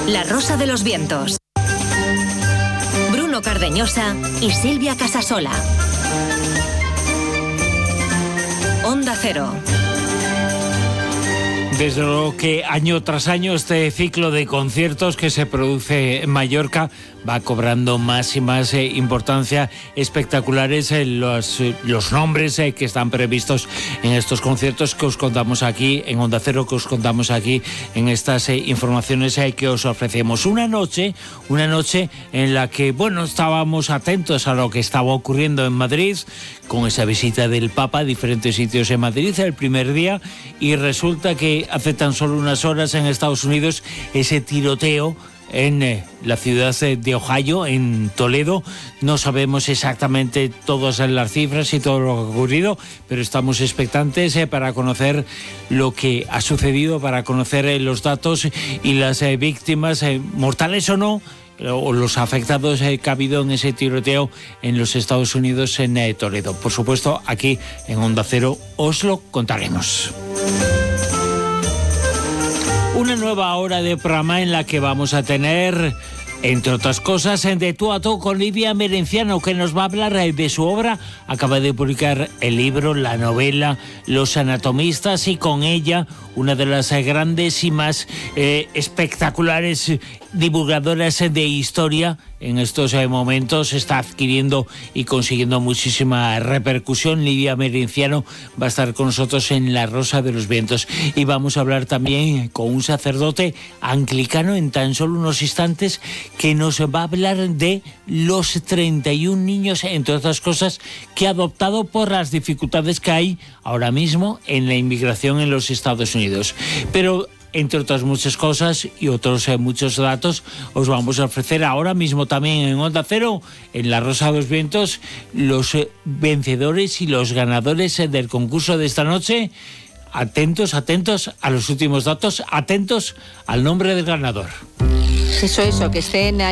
La Rosa de los Vientos. Bruno Cardeñosa y Silvia Casasola. Onda Cero. Desde luego que año tras año este ciclo de conciertos que se produce en Mallorca va cobrando más y más importancia. Espectaculares los nombres que están previstos en estos conciertos que os contamos aquí en Onda Cero, que os contamos aquí en estas informaciones que os ofrecemos. Una noche en la que, estábamos atentos a lo que estaba ocurriendo en Madrid, con esa visita del Papa a diferentes sitios en Madrid el primer día, y resulta que hace tan solo unas horas en Estados Unidos ese tiroteo en la ciudad de Ohio, en Toledo. No sabemos exactamente todas las cifras y todo lo que ha ocurrido, pero estamos expectantes para conocer lo que ha sucedido, para conocer los datos y las víctimas, mortales o no, o los afectados que ha habido en ese tiroteo en los Estados Unidos, en Toledo. Por supuesto, aquí en Onda Cero os lo contaremos. Una nueva hora de programa en la que vamos a tener, entre otras cosas, de tú a tú con Lidia Merenciano, que nos va a hablar de su obra. Acaba de publicar el libro, la novela Los Anatomistas, y con ella una de las grandes y más espectaculares divulgadoras de historia en estos momentos. Está adquiriendo y consiguiendo muchísima repercusión. Lidia Merenciano va a estar con nosotros en La Rosa de los Vientos, y vamos a hablar también con un sacerdote anglicano en tan solo unos instantes, que nos va a hablar de los 31 niños, entre otras cosas, que ha adoptado por las dificultades que hay ahora mismo en la inmigración en los Estados Unidos. Pero entre otras muchas cosas y otros muchos datos, os vamos a ofrecer ahora mismo también en Onda Cero, en La Rosa de los Vientos, los vencedores y los ganadores del concurso de esta noche. Atentos a los últimos datos, atentos al nombre del ganador. Eso, que estén